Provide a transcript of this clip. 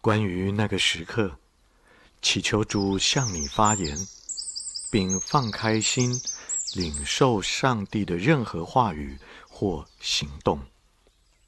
关于那个时刻，祈求主向你发言，并放开心，领受上帝的任何话语或行动。